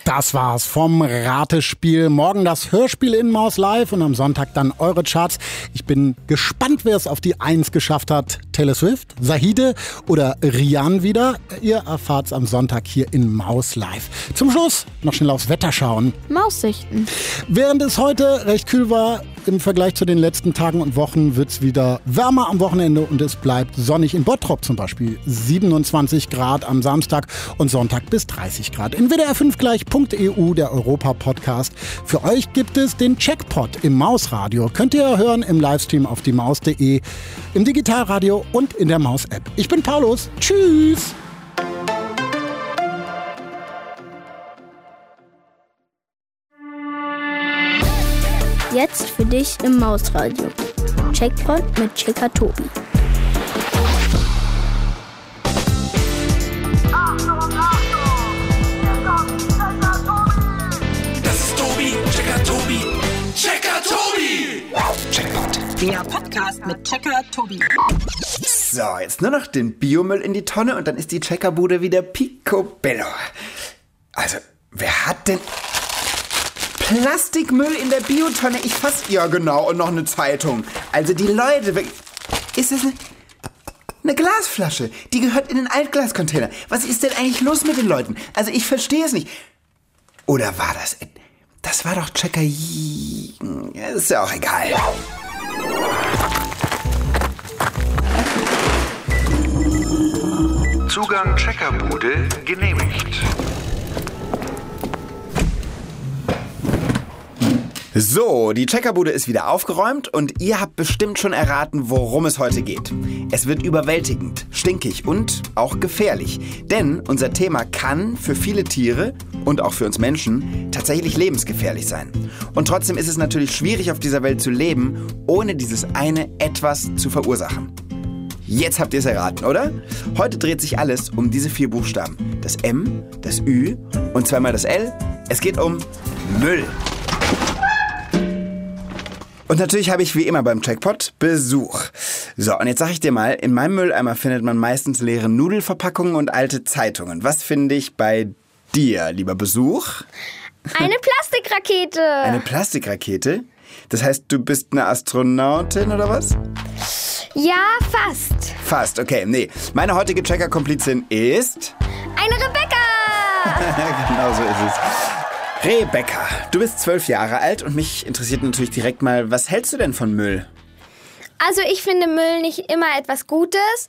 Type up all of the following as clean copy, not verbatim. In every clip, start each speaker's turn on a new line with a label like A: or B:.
A: Das war's vom Ratespiel. Morgen das Hörspiel in Maus Live und am Sonntag dann eure Charts. Ich bin gespannt, wer es auf die 1 geschafft hat. Taylor Swift, Zahide oder Rian wieder. Ihr erfahrt's am Sonntag hier in Maus Live. Zum Schluss noch schnell aufs Wetter schauen.
B: Maussichten.
A: Während es heute recht kühl war, im Vergleich zu den letzten Tagen und Wochen wird's wieder wärmer am Wochenende und es bleibt sonnig. In Bottrop zum Beispiel 27 Grad am Samstag und Sonntag bis 30 Grad. In WDR5gleich.eu, der Europa-Podcast. Für euch gibt es den Checkpot im Mausradio. Könnt ihr hören im Livestream auf diemaus.de, im Digitalradio und in der Maus-App. Ich bin Paulus. Tschüss!
B: Jetzt für dich im Mausradio. Checkpot mit Checker Tobi.
C: Das ist Tobi, Checker Tobi, Checker Tobi. Checkpot.
D: Der Podcast mit Checker Tobi.
E: So, jetzt nur noch den Biomüll in die Tonne und dann ist die Checkerbude wieder picobello. Also, wer hat denn Plastikmüll in der Biotonne? Ich fass... Ja, genau, und noch eine Zeitung. Also die Leute... Ist das eine Glasflasche? Die gehört in den Altglascontainer. Was ist denn eigentlich los mit den Leuten? Also ich verstehe es nicht. Oder war das... Das war doch Checker... Ja, ist ja auch egal.
F: Zugang Checkerbude genehmigt.
E: So, die Checkerbude ist wieder aufgeräumt und ihr habt bestimmt schon erraten, worum es heute geht. Es wird überwältigend, stinkig und auch gefährlich. Denn unser Thema kann für viele Tiere und auch für uns Menschen tatsächlich lebensgefährlich sein. Und trotzdem ist es natürlich schwierig, auf dieser Welt zu leben, ohne dieses eine Etwas zu verursachen. Jetzt habt ihr es erraten, oder? Heute dreht sich alles um diese 4 Buchstaben. Das M, das Ü und zweimal das L. Es geht um Müll. Und natürlich habe ich wie immer beim Checkpot Besuch. So, und jetzt sag ich dir mal, in meinem Mülleimer findet man meistens leere Nudelverpackungen und alte Zeitungen. Was finde ich bei dir, lieber Besuch?
B: Eine Plastikrakete.
E: Eine Plastikrakete? Das heißt, du bist eine Astronautin oder was?
B: Ja, fast.
E: Fast, okay, nee. Meine heutige Checker-Komplizin ist...
B: Eine Rebecca.
E: Genau so ist es. Rebecca, du bist 12 Jahre alt und mich interessiert natürlich direkt mal, was hältst du denn von Müll?
B: Also ich finde Müll nicht immer etwas Gutes,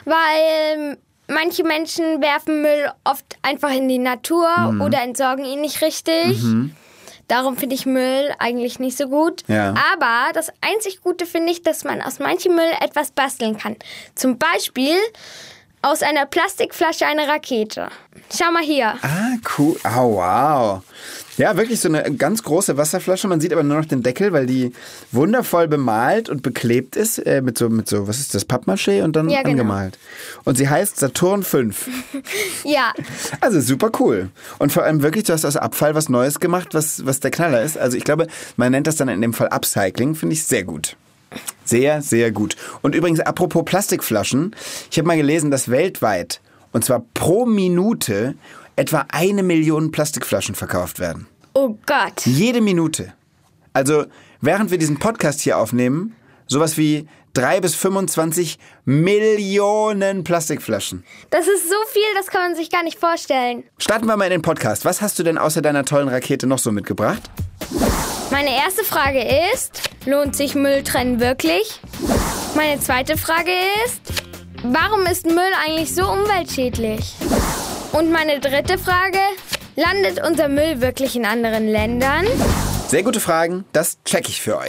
B: weil manche Menschen werfen Müll oft einfach in die Natur oder entsorgen ihn nicht richtig. Darum finde ich Müll eigentlich nicht so gut.
E: Ja.
B: Aber das einzig Gute finde ich, dass man aus manchem Müll etwas basteln kann. Zum Beispiel aus einer Plastikflasche eine Rakete. Schau mal hier.
E: Ah, cool. Oh, wow. Ja, wirklich so eine ganz große Wasserflasche. Man sieht aber nur noch den Deckel, weil die wundervoll bemalt und beklebt ist mit so, was ist das, Pappmaché und dann angemalt. Und sie heißt Saturn 5.
B: Ja.
E: Also super cool. Und vor allem wirklich, du hast aus Abfall was Neues gemacht, was der Knaller ist. Also ich glaube, man nennt das dann in dem Fall Upcycling. Finde ich sehr gut. Sehr, sehr gut. Und übrigens, apropos Plastikflaschen. Ich habe mal gelesen, dass weltweit, und zwar pro Minute, etwa 1 Million Plastikflaschen verkauft werden.
B: Oh Gott.
E: Jede Minute. Also, während wir diesen Podcast hier aufnehmen, sowas wie 3 bis 25 Millionen Plastikflaschen.
B: Das ist so viel, das kann man sich gar nicht vorstellen.
E: Starten wir mal in den Podcast. Was hast du denn außer deiner tollen Rakete noch so mitgebracht?
B: Meine erste Frage ist, lohnt sich Mülltrennen wirklich? Meine zweite Frage ist, warum ist Müll eigentlich so umweltschädlich? Und meine dritte Frage, landet unser Müll wirklich in anderen Ländern?
E: Sehr gute Fragen, das check ich für euch.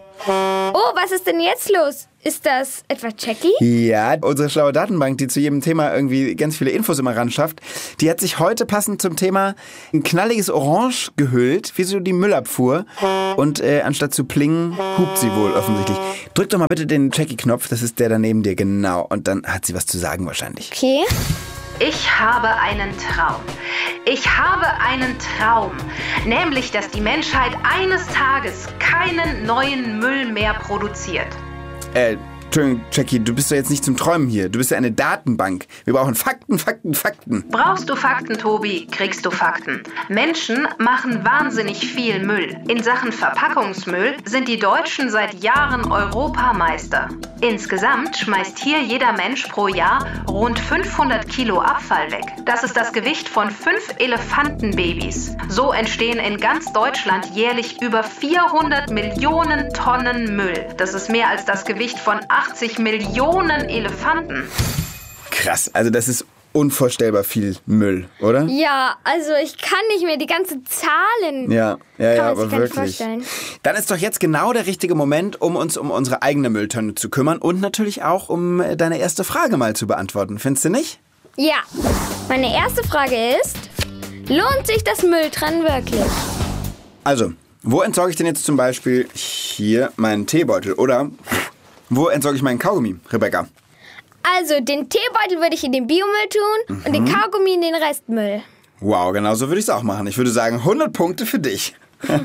B: Oh, was ist denn jetzt los? Ist das etwa Jackie?
E: Ja, unsere schlaue Datenbank, die zu jedem Thema irgendwie ganz viele Infos immer ran schafft, die hat sich heute passend zum Thema ein knalliges Orange gehüllt, wie so die Müllabfuhr. Und anstatt zu plingen, hupt sie wohl offensichtlich. Drück doch mal bitte den Jackie-Knopf, das ist der da neben dir, genau. Und dann hat sie was zu sagen wahrscheinlich.
B: Okay.
G: Ich habe einen Traum. Ich habe einen Traum. Nämlich, dass die Menschheit eines Tages keinen neuen Müll mehr produziert.
E: Entschuldigung, Jackie, du bist doch jetzt nicht zum Träumen hier. Du bist ja eine Datenbank. Wir brauchen Fakten, Fakten, Fakten.
G: Brauchst du Fakten, Tobi, kriegst du Fakten. Menschen machen wahnsinnig viel Müll. In Sachen Verpackungsmüll sind die Deutschen seit Jahren Europameister. Insgesamt schmeißt hier jeder Mensch pro Jahr rund 500 Kilo Abfall weg. Das ist das Gewicht von 5 Elefantenbabys. So entstehen in ganz Deutschland jährlich über 400 Millionen Tonnen Müll. Das ist mehr als das Gewicht von 80 Millionen Elefanten.
E: Krass, also das ist unvorstellbar viel Müll, oder?
B: Ja, also ich kann nicht mehr die ganzen Zahlen.
E: Ja,
B: kann man
E: aber
B: sich gar nicht
E: wirklich.
B: vorstellen.
E: Dann ist doch jetzt genau der richtige Moment, um uns um unsere eigene Mülltonne zu kümmern und natürlich auch, um deine erste Frage mal zu beantworten. Findest du nicht?
B: Ja, meine erste Frage ist, lohnt sich das Mülltrennen wirklich?
E: Also, wo entsorge ich denn jetzt zum Beispiel hier meinen Teebeutel? Oder wo entsorge ich meinen Kaugummi, Rebecca?
B: Also, den Teebeutel würde ich in den Biomüll tun und den Kaugummi in den Restmüll.
E: Wow, genau so würde ich es auch machen. Ich würde sagen, 100 Punkte für dich.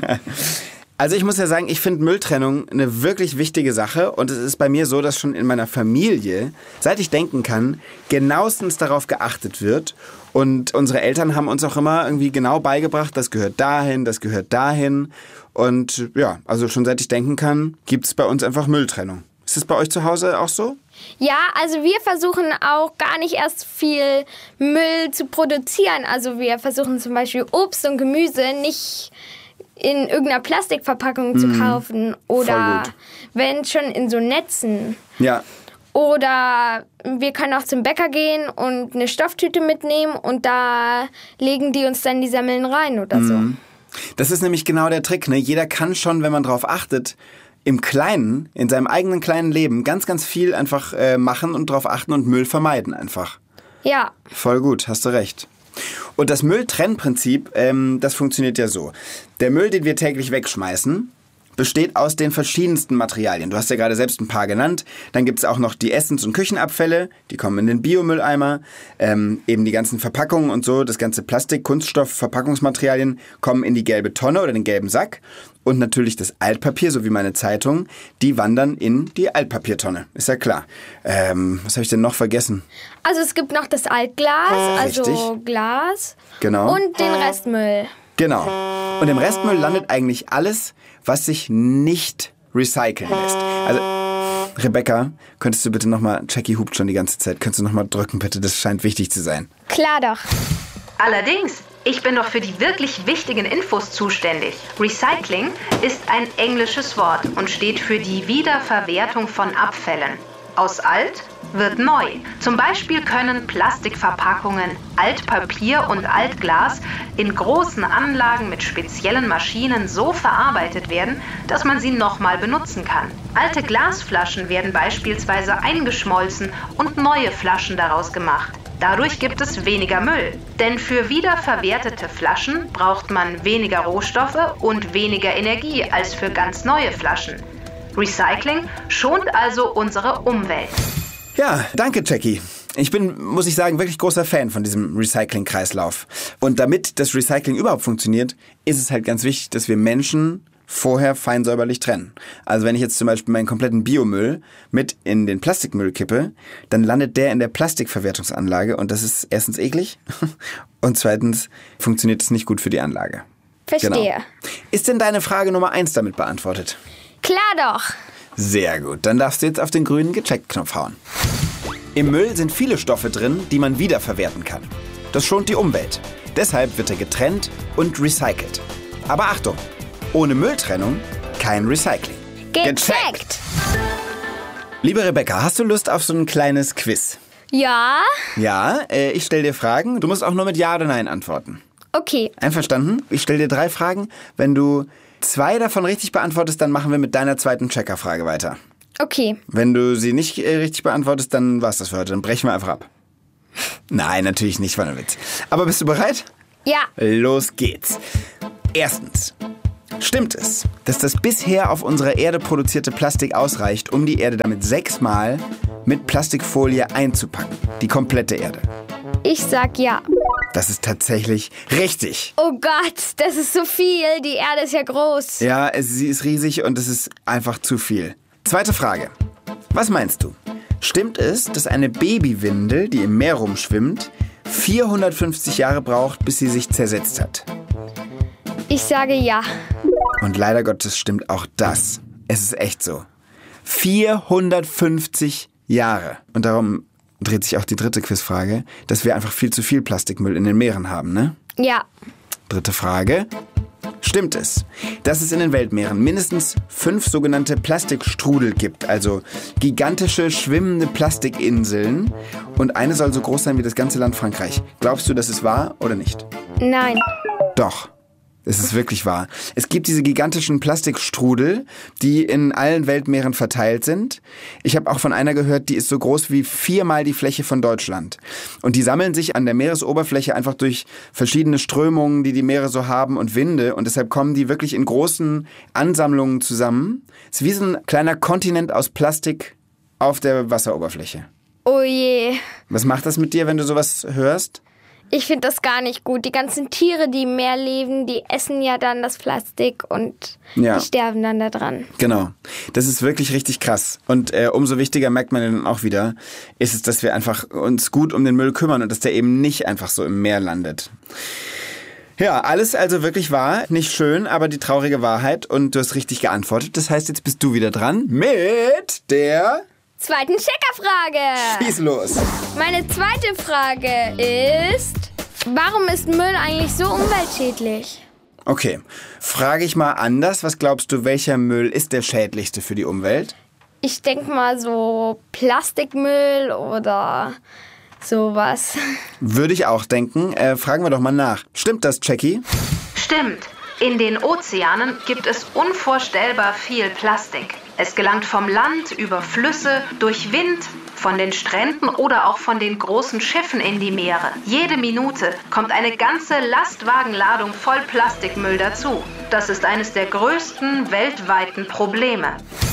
E: Also ich muss ja sagen, ich finde Mülltrennung eine wirklich wichtige Sache. Und es ist bei mir so, dass schon in meiner Familie, seit ich denken kann, genauestens darauf geachtet wird. Und unsere Eltern haben uns auch immer irgendwie genau beigebracht, das gehört dahin, das gehört dahin. Und ja, also schon seit ich denken kann, gibt es bei uns einfach Mülltrennung. Ist das bei euch zu Hause auch so?
B: Ja, also wir versuchen auch gar nicht erst viel Müll zu produzieren. Also wir versuchen zum Beispiel Obst und Gemüse nicht in irgendeiner Plastikverpackung zu kaufen. Oder wenn schon in so Netzen.
E: Ja.
B: Oder wir können auch zum Bäcker gehen und eine Stofftüte mitnehmen und da legen die uns dann die Semmeln rein oder so.
E: Das ist nämlich genau der Trick, ne? Jeder kann schon, wenn man drauf achtet, im Kleinen, in seinem eigenen kleinen Leben ganz, ganz viel einfach machen und drauf achten und Müll vermeiden einfach.
B: Ja.
E: Voll gut, hast du recht. Und das Mülltrennprinzip, das funktioniert ja so. Der Müll, den wir täglich wegschmeißen, besteht aus den verschiedensten Materialien. Du hast ja gerade selbst ein paar genannt. Dann gibt es auch noch die Essens- und Küchenabfälle, die kommen in den Biomülleimer. Eben die ganzen Verpackungen und so, das ganze Plastik, Kunststoff, Verpackungsmaterialien kommen in die gelbe Tonne oder den gelben Sack. Und natürlich das Altpapier, so wie meine Zeitung, die wandern in die Altpapiertonne. Ist ja klar. Was habe ich denn noch vergessen?
B: Also es gibt noch das Altglas, also
E: Richtig.
B: Glas.
E: Genau.
B: Und den Restmüll.
E: Genau. Und im Restmüll landet eigentlich alles, was sich nicht recyceln lässt. Also, Rebecca, könntest du bitte nochmal, Jackie hupt schon die ganze Zeit, könntest du nochmal drücken, bitte? Das scheint wichtig zu sein.
B: Klar doch.
G: Allerdings, ich bin doch für die wirklich wichtigen Infos zuständig. Recycling ist ein englisches Wort und steht für die Wiederverwertung von Abfällen. Aus alt wird neu. Zum Beispiel können Plastikverpackungen, Altpapier und Altglas in großen Anlagen mit speziellen Maschinen so verarbeitet werden, dass man sie nochmal benutzen kann. Alte Glasflaschen werden beispielsweise eingeschmolzen und neue Flaschen daraus gemacht. Dadurch gibt es weniger Müll. Denn für wiederverwertete Flaschen braucht man weniger Rohstoffe und weniger Energie als für ganz neue Flaschen. Recycling schont also unsere Umwelt.
E: Ja, danke, Jackie. Ich bin, muss ich sagen, wirklich großer Fan von diesem Recycling-Kreislauf. Und damit das Recycling überhaupt funktioniert, ist es halt ganz wichtig, dass wir Menschen vorher fein säuberlich trennen. Also wenn ich jetzt zum Beispiel meinen kompletten Biomüll mit in den Plastikmüll kippe, dann landet der in der Plastikverwertungsanlage und das ist erstens eklig und zweitens funktioniert es nicht gut für die Anlage.
B: Verstehe.
E: Genau. Ist denn deine Frage Nummer 1 damit beantwortet?
B: Klar doch.
E: Sehr gut, dann darfst du jetzt auf den grünen Gecheckt-Knopf hauen. Im Müll sind viele Stoffe drin, die man wiederverwerten kann. Das schont die Umwelt. Deshalb wird er getrennt und recycelt. Aber Achtung, ohne Mülltrennung kein Recycling.
B: Gecheckt.
E: Liebe Rebecca, hast du Lust auf so ein kleines Quiz?
B: Ja.
E: Ja, ich stelle dir Fragen. Du musst auch nur mit Ja oder Nein antworten.
B: Okay.
E: Einverstanden? Ich stelle dir 3 Fragen. Wenn du 2 davon richtig beantwortest, dann machen wir mit deiner zweiten Checkerfrage weiter.
B: Okay.
E: Wenn du sie nicht richtig beantwortest, dann war's das für heute. Dann brechen wir einfach ab. Nein, natürlich nicht, war ein Witz. Aber bist du bereit?
B: Ja.
E: Los geht's. Erstens. Stimmt es, dass das bisher auf unserer Erde produzierte Plastik ausreicht, um die Erde damit 6-mal mit Plastikfolie einzupacken? Die komplette Erde.
B: Ich sag ja.
E: Das ist tatsächlich richtig.
B: Oh Gott, das ist so viel. Die Erde ist ja groß.
E: Ja, sie ist riesig und es ist einfach zu viel. Zweite Frage. Was meinst du? Stimmt es, dass eine Babywindel, die im Meer rumschwimmt, 450 Jahre braucht, bis sie sich zersetzt hat?
B: Ich sage ja.
E: Und leider Gottes stimmt auch das. Es ist echt so. 450 Jahre. Und darum dreht sich auch die dritte Quizfrage, dass wir einfach viel zu viel Plastikmüll in den Meeren haben, ne?
B: Ja.
E: Dritte Frage. Stimmt es, dass es in den Weltmeeren mindestens 5 sogenannte Plastikstrudel gibt, also gigantische schwimmende Plastikinseln, und eine soll so groß sein wie das ganze Land Frankreich? Glaubst du, das ist wahr oder nicht?
B: Nein.
E: Doch. Es ist wirklich wahr. Es gibt diese gigantischen Plastikstrudel, die in allen Weltmeeren verteilt sind. Ich habe auch von einer gehört, die ist so groß wie 4-mal die Fläche von Deutschland. Und die sammeln sich an der Meeresoberfläche einfach durch verschiedene Strömungen, die die Meere so haben, und Winde. Und deshalb kommen die wirklich in großen Ansammlungen zusammen. Es ist wie so ein kleiner Kontinent aus Plastik auf der Wasseroberfläche.
B: Oh je.
E: Was macht das mit dir, wenn du sowas hörst?
B: Ich finde das gar nicht gut. Die ganzen Tiere, die im Meer leben, die essen ja dann das Plastik und die sterben dann da dran.
E: Genau. Das ist wirklich richtig krass. Und umso wichtiger, merkt man dann auch wieder, ist es, dass wir einfach uns gut um den Müll kümmern und dass der eben nicht einfach so im Meer landet. Ja, alles also wirklich wahr. Nicht schön, aber die traurige Wahrheit. Und du hast richtig geantwortet. Das heißt, jetzt bist du wieder dran mit der
B: zweiten Checkerfrage.
E: Schieß los.
B: Meine zweite Frage ist, warum ist Müll eigentlich so umweltschädlich?
E: Okay, frage ich mal anders. Was glaubst du, welcher Müll ist der schädlichste für die Umwelt?
B: Ich denke mal so Plastikmüll oder sowas.
E: Würde ich auch denken. Fragen wir doch mal nach. Stimmt das, Jackie?
G: Stimmt. In den Ozeanen gibt es unvorstellbar viel Plastik. Es gelangt vom Land über Flüsse, durch Wind, von den Stränden oder auch von den großen Schiffen in die Meere. Jede Minute kommt eine ganze Lastwagenladung voll Plastikmüll dazu. Das ist eines der größten weltweiten Probleme.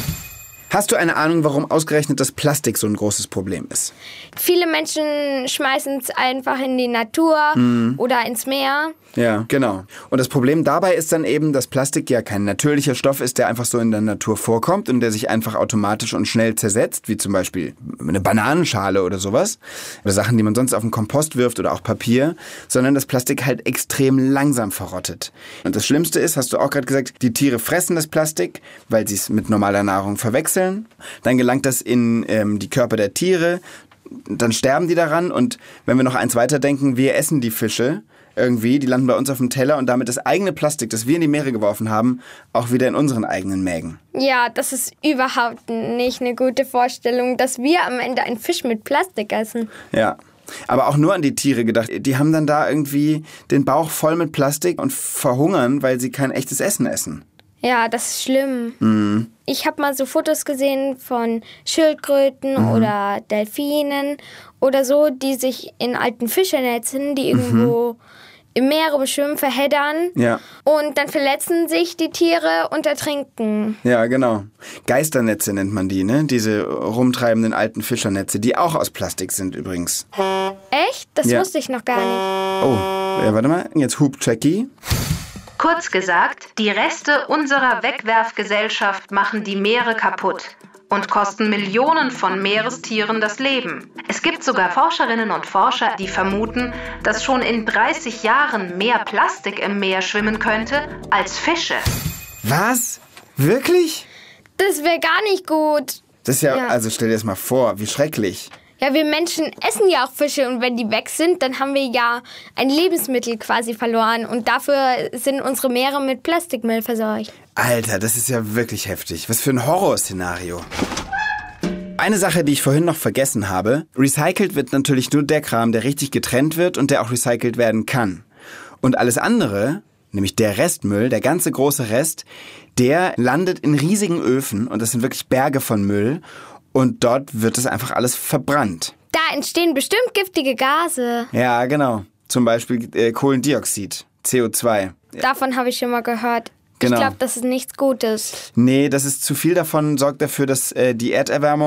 E: Hast du eine Ahnung, warum ausgerechnet das Plastik so ein großes Problem ist?
B: Viele Menschen schmeißen es einfach in die Natur oder ins Meer.
E: Ja, genau. Und das Problem dabei ist dann eben, dass Plastik ja kein natürlicher Stoff ist, der einfach so in der Natur vorkommt und der sich einfach automatisch und schnell zersetzt, wie zum Beispiel eine Bananenschale oder sowas. Oder Sachen, die man sonst auf den Kompost wirft oder auch Papier. Sondern das Plastik halt extrem langsam verrottet. Und das Schlimmste ist, hast du auch gerade gesagt, die Tiere fressen das Plastik, weil sie es mit normaler Nahrung verwechseln. Dann gelangt das in die Körper der Tiere. Dann sterben die daran. Und wenn wir noch eins weiterdenken, wir essen die Fische irgendwie, die landen bei uns auf dem Teller und damit das eigene Plastik, das wir in die Meere geworfen haben, auch wieder in unseren eigenen Mägen.
B: Ja, das ist überhaupt nicht eine gute Vorstellung, dass wir am Ende einen Fisch mit Plastik essen.
E: Ja, aber auch nur an die Tiere gedacht. Die haben dann da irgendwie den Bauch voll mit Plastik und verhungern, weil sie kein echtes Essen essen.
B: Ja, das ist schlimm. Ich habe mal so Fotos gesehen von Schildkröten oder Delfinen oder so, die sich in alten Fischernetzen, die irgendwo im Meer rumschwimmen, verheddern.
E: Ja.
B: Und dann verletzen sich die Tiere und ertrinken.
E: Ja, genau. Geisternetze nennt man die, ne? Diese rumtreibenden alten Fischernetze, die auch aus Plastik sind übrigens.
B: Echt? Das wusste ich noch gar nicht.
E: Oh, ja, warte mal. Jetzt Hup Jackie.
G: Kurz gesagt, die Reste unserer Wegwerfgesellschaft machen die Meere kaputt und kosten Millionen von Meerestieren das Leben. Es gibt sogar Forscherinnen und Forscher, die vermuten, dass schon in 30 Jahren mehr Plastik im Meer schwimmen könnte als Fische.
E: Was? Wirklich?
B: Das wäre gar nicht gut.
E: Das ist ja, also stell dir das mal vor, wie schrecklich.
B: Ja, wir Menschen essen ja auch Fische und wenn die weg sind, dann haben wir ja ein Lebensmittel quasi verloren und dafür sind unsere Meere mit Plastikmüll verseucht.
E: Alter, das ist ja wirklich heftig. Was für ein Horrorszenario. Eine Sache, die ich vorhin noch vergessen habe, recycelt wird natürlich nur der Kram, der richtig getrennt wird und der auch recycelt werden kann. Und alles andere, nämlich der Restmüll, der ganze große Rest, der landet in riesigen Öfen und das sind wirklich Berge von Müll. Und dort wird es einfach alles verbrannt.
B: Da entstehen bestimmt giftige Gase.
E: Ja, genau. Zum Beispiel Kohlendioxid, CO2.
B: Davon habe ich schon mal gehört.
E: Genau.
B: Ich glaube, das ist nichts Gutes.
E: Nee, das ist zu viel davon, sorgt dafür, dass die Erderwärmung